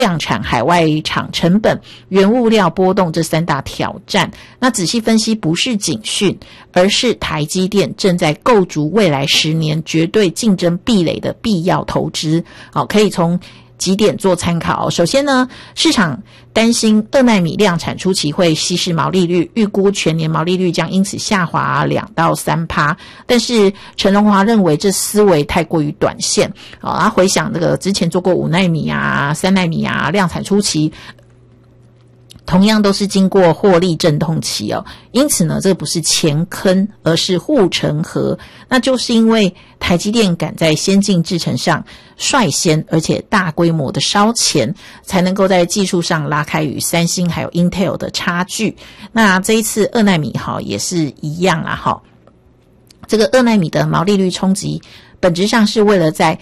量产、海外厂成本、原物料波动这三大挑战。那仔细分析不是警讯，而是台积电正在构筑未来10年绝对竞争壁垒的必要投资。好，可以从几点做参考。首先呢，市场担心2奈米量产初期会稀释毛利率，预估全年毛利率将因此下滑2到3%。但是陈荣华认为这思维太过于短线。他回想这个之前做过5奈米啊、3奈米啊量产初期，同样都是经过获利阵痛期哦，因此呢，这个不是钱坑，而是护城河。那就是因为台积电赶在先进制程上率先而且大规模的烧钱，才能够在技术上拉开与三星还有 Intel 的差距。那这一次2奈米也是一样啦。这个2奈米的毛利率冲击本质上是为了在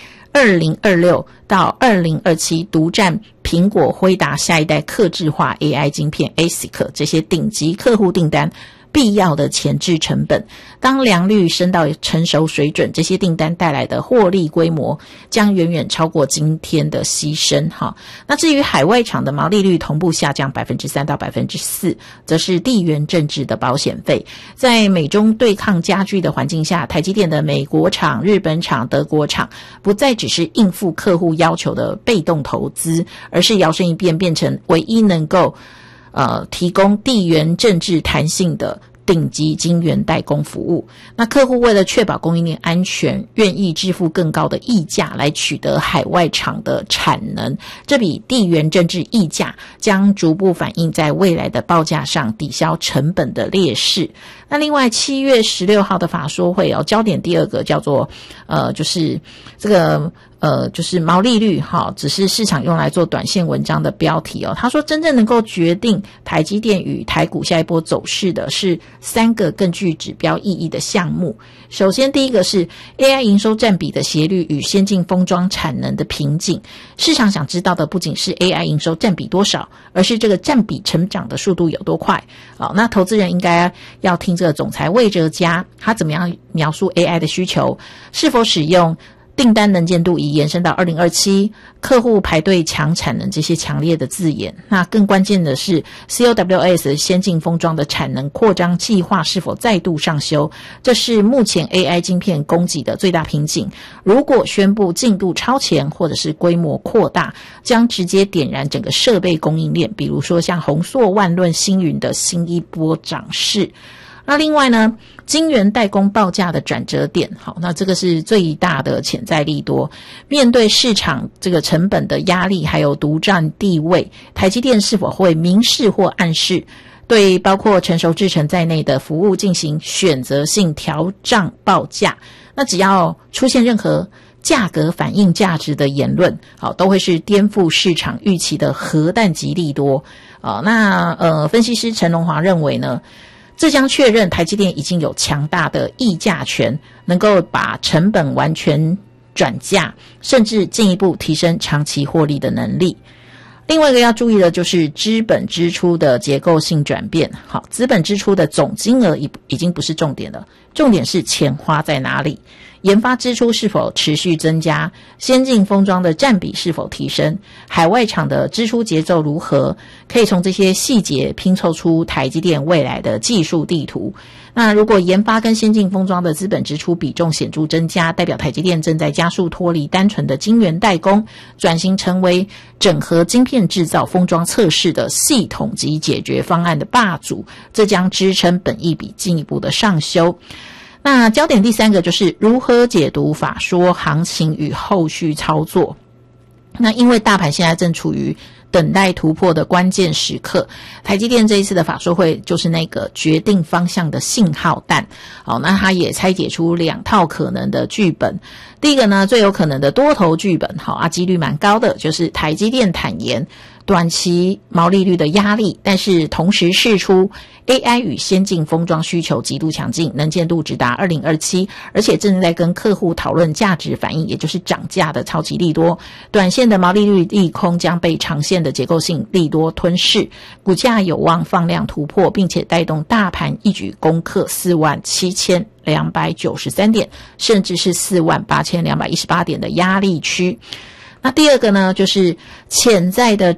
2026到2027独占苹果、辉达下一代客制化 AI 晶片 ASIC 这些顶级客户订单必要的前置成本。当良率升到成熟水准，这些订单带来的获利规模将远远超过今天的牺牲。那至于海外厂的毛利率同步下降 3% 到 4%， 则是地缘政治的保险费。在美中对抗加剧的环境下，台积电的美国厂、日本厂、德国厂不再只是应付客户要求的被动投资，而是摇身一变，变成唯一能够提供地缘政治弹性的顶级晶圆代工服务。那客户为了确保供应链安全，愿意支付更高的溢价来取得海外厂的产能，这笔地缘政治溢价将逐步反映在未来的报价上，抵消成本的劣势。那另外7月16号的法说会焦点第二个叫做就是这个就是毛利率只是市场用来做短线文章的标题他说真正能够决定台积电与台股下一波走势的是3个更具指标意义的项目。首先第一个是 AI 营收占比的斜率与先进封装产能的瓶颈。市场想知道的不仅是 AI 营收占比多少，而是这个占比成长的速度有多快。那投资人应该要听这个总裁魏哲嘉他怎么样描述 AI 的需求，是否使用订单能见度已延伸到2027，客户排队抢产能这些强烈的字眼。那更关键的是 CoWoS 先进封装的产能扩张计划是否再度上修，这是目前 AI 晶片供给的最大瓶颈。如果宣布进度超前或者是规模扩大，将直接点燃整个设备供应链，比如说像宏硕、万润、星云的新一波涨势。那另外呢，晶圆代工报价的转折点，那这个是最大的潜在利多。面对市场这个成本的压力，还有独占地位，台积电是否会明示或暗示对包括成熟制程在内的服务进行选择性调涨报价？那只要出现任何价格反映价值的言论，都会是颠覆市场预期的核弹级利多。分析师陈荣华认为呢，这将确认台积电已经有强大的议价权，能够把成本完全转嫁，甚至进一步提升长期获利的能力。另外一个要注意的就是资本支出的结构性转变。资本支出的总金额已经不是重点了，重点是钱花在哪里，研发支出是否持续增加，先进封装的占比是否提升，海外厂的支出节奏如何，可以从这些细节拼凑出台积电未来的技术地图。那如果研发跟先进封装的资本支出比重显著增加，代表台积电正在加速脱离单纯的晶圆代工，转型成为整合晶片制造、封装测试的系统及解决方案的霸主，这将支撑本益比进一步的上修。那焦点第3个就是如何解读法说行情与后续操作。那因为大盘现在正处于等待突破的关键时刻，台积电这一次的法说会就是那个决定方向的信号弹。那它也拆解出2套可能的剧本。第一个呢，最有可能的多头剧本，几率蛮高的，就是台积电坦言短期毛利率的压力，但是同时释出 AI 与先进封装需求极度强劲，能见度直达2027，而且正在跟客户讨论价值反应，也就是涨价的超级利多。短线的毛利率利空将被长线的结构性利多吞噬，股价有望放量突破，并且带动大盘一举攻克47293点，甚至是48218点的压力区。 那第二个呢，就是潜在的